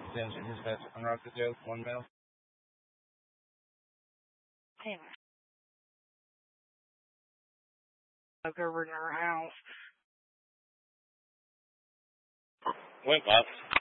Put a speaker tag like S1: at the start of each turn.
S1: Attention, dispatch on route to jail, 1 male.
S2: Damn. Look over in our house.
S3: Went, boss.